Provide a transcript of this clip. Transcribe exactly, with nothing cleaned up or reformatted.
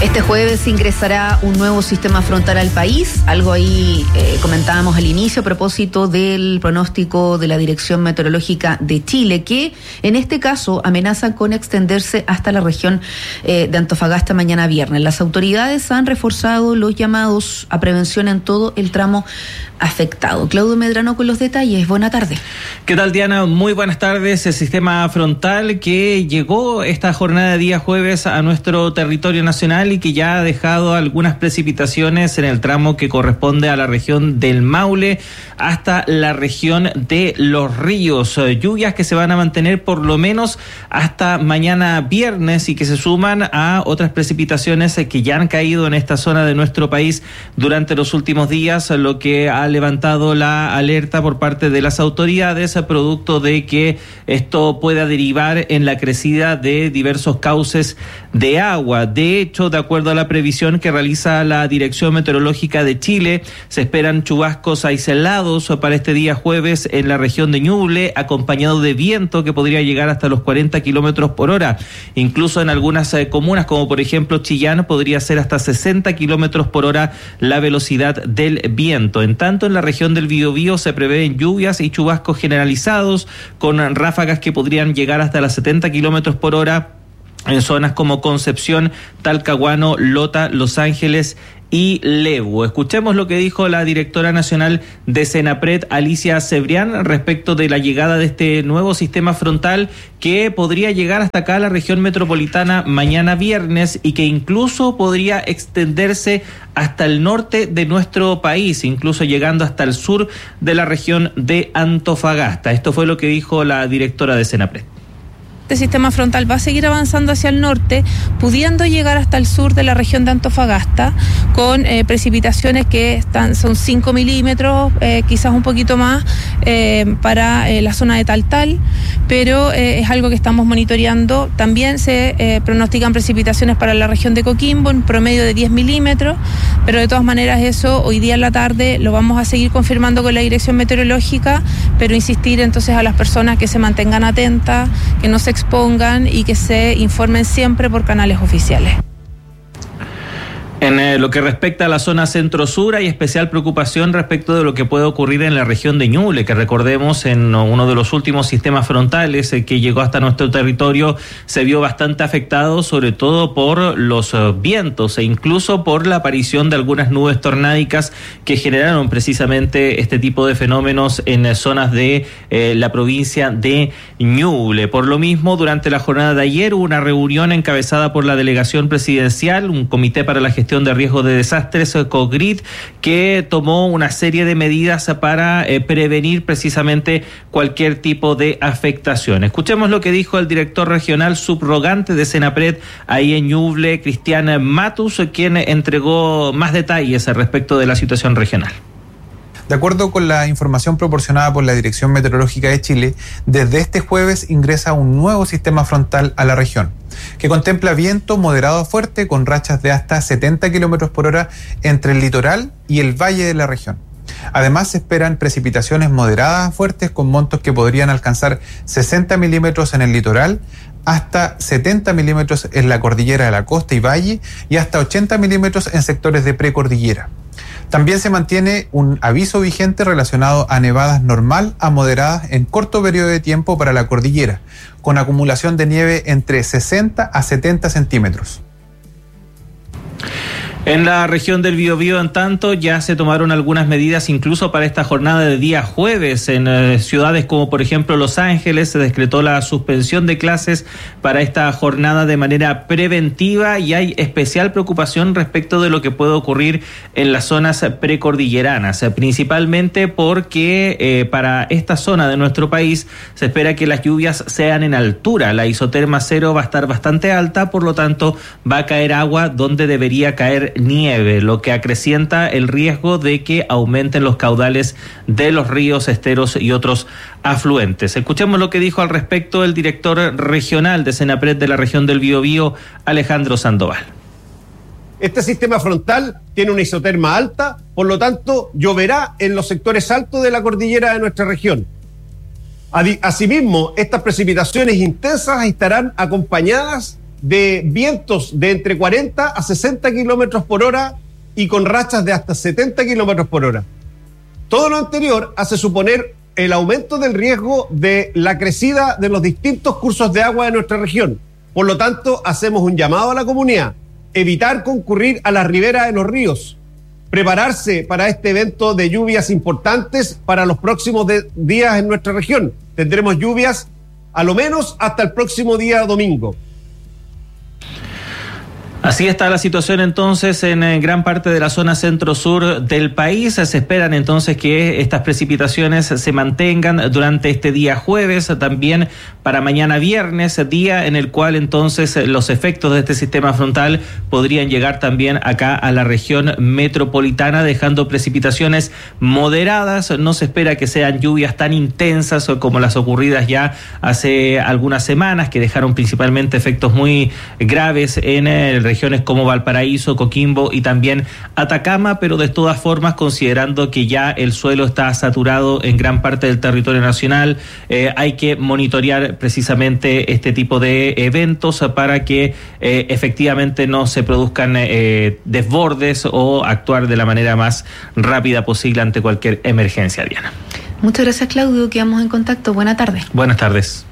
Este jueves ingresará un nuevo sistema frontal al país, algo ahí eh, comentábamos al inicio a propósito del pronóstico de la Dirección Meteorológica de Chile, que en este caso amenaza con extenderse hasta la región eh, de Antofagasta mañana viernes. Las autoridades han reforzado los llamados a prevención en todo el tramo afectado. Claudio Medrano con los detalles. Buena tarde. ¿Qué tal, Diana? Muy buenas tardes. El sistema frontal que llegó esta jornada de día jueves a nuestro territorio nacional y que ya ha dejado algunas precipitaciones en el tramo que corresponde a la región del Maule hasta la región de Los Ríos. Lluvias que se van a mantener por lo menos hasta mañana viernes y que se suman a otras precipitaciones que ya han caído en esta zona de nuestro país durante los últimos días, lo que ha levantado la alerta por parte de las autoridades, producto de que esto pueda derivar en la crecida de diversos cauces de agua. De hecho, de acuerdo a la previsión que realiza la Dirección Meteorológica de Chile, se esperan chubascos aislados para este día jueves en la región de Ñuble, acompañado de viento que podría llegar hasta los cuarenta kilómetros por hora. Incluso en algunas eh, comunas, como por ejemplo Chillán, podría ser hasta sesenta kilómetros por hora la velocidad del viento. En tanto, en la región del Biobío se prevén lluvias y chubascos generalizados con ráfagas que podrían llegar hasta las setenta kilómetros por hora en zonas como Concepción, Talcahuano, Lota, Los Ángeles y Lebu. Escuchemos lo que dijo la directora nacional de Senapred, Alicia Cebrián, respecto de la llegada de este nuevo sistema frontal que podría llegar hasta acá a la región metropolitana mañana viernes y que incluso podría extenderse hasta el norte de nuestro país, incluso llegando hasta el sur de la región de Antofagasta. Esto fue lo que dijo la directora de Senapred. Este sistema frontal va a seguir avanzando hacia el norte, pudiendo llegar hasta el sur de la región de Antofagasta, con eh, precipitaciones que están, son cinco milímetros, eh, quizás un poquito más, eh, para eh, la zona de Taltal, pero eh, es algo que estamos monitoreando. También se eh, pronostican precipitaciones para la región de Coquimbo, en promedio de diez milímetros, pero de todas maneras eso hoy día en la tarde lo vamos a seguir confirmando con la Dirección Meteorológica, pero insistir entonces a las personas que se mantengan atentas, que no se expongan y que se informen siempre por canales oficiales. En eh, lo que respecta a la zona centro-sur, hay especial preocupación respecto de lo que puede ocurrir en la región de Ñuble, que recordemos en uno de los últimos sistemas frontales eh, que llegó hasta nuestro territorio se vio bastante afectado, sobre todo por los eh, vientos e incluso por la aparición de algunas nubes tornádicas que generaron precisamente este tipo de fenómenos en eh, zonas de eh, la provincia de Ñuble. Por lo mismo, durante la jornada de ayer hubo una reunión encabezada por la delegación presidencial, un comité para la gestión de riesgo de desastres, COGRID, que tomó una serie de medidas para eh, prevenir precisamente cualquier tipo de afectación. Escuchemos lo que dijo el director regional subrogante de Senapred ahí en Ñuble, Cristian Matus, quien entregó más detalles al respecto de la situación regional. De acuerdo con la información proporcionada por la Dirección Meteorológica de Chile, desde este jueves ingresa un nuevo sistema frontal a la región, que contempla viento moderado a fuerte con rachas de hasta setenta kilómetros por hora entre el litoral y el valle de la región. Además, se esperan precipitaciones moderadas a fuertes con montos que podrían alcanzar sesenta milímetros en el litoral, hasta setenta milímetros en la cordillera de la costa y valle y hasta ochenta milímetros en sectores de precordillera. También se mantiene un aviso vigente relacionado a nevadas normal a moderadas en corto periodo de tiempo para la cordillera, con acumulación de nieve entre sesenta a setenta centímetros. En la región del Biobío, en tanto, ya se tomaron algunas medidas incluso para esta jornada de día jueves. En eh, ciudades como por ejemplo Los Ángeles se decretó la suspensión de clases para esta jornada de manera preventiva y hay especial preocupación respecto de lo que puede ocurrir en las zonas precordilleranas, principalmente porque eh, para esta zona de nuestro país se espera que las lluvias sean en altura. La isoterma cero va a estar bastante alta, por lo tanto va a caer agua donde debería caer nieve, lo que acrecienta el riesgo de que aumenten los caudales de los ríos, esteros y otros afluentes. Escuchemos lo que dijo al respecto el director regional de Senapred de la región del Biobío, Alejandro Sandoval. Este sistema frontal tiene una isoterma alta, por lo tanto lloverá en los sectores altos de la cordillera de nuestra región. Asimismo, estas precipitaciones intensas estarán acompañadas de vientos de entre cuarenta a sesenta kilómetros por hora y con rachas de hasta setenta kilómetros por hora. Todo lo anterior hace suponer el aumento del riesgo de la crecida de los distintos cursos de agua de nuestra región. Por lo tanto, hacemos un llamado a la comunidad: evitar concurrir a las riberas de los ríos, prepararse para este evento de lluvias importantes para los próximos de- días en nuestra región. Tendremos lluvias a lo menos hasta el próximo día domingo. Así está la situación entonces en eh, gran parte de la zona centro-sur del país. Se esperan entonces que estas precipitaciones se mantengan durante este día jueves, también para mañana viernes, día en el cual entonces los efectos de este sistema frontal podrían llegar también acá a la región metropolitana, dejando precipitaciones moderadas. No se espera que sean lluvias tan intensas como las ocurridas ya hace algunas semanas, que dejaron principalmente efectos muy graves en el regiones como Valparaíso, Coquimbo y también Atacama, pero de todas formas, considerando que ya el suelo está saturado en gran parte del territorio nacional, eh, hay que monitorear precisamente este tipo de eventos para que eh, efectivamente no se produzcan eh, desbordes o actuar de la manera más rápida posible ante cualquier emergencia, Diana. Muchas gracias, Claudio. Quedamos en contacto. Buena tarde. Buenas tardes.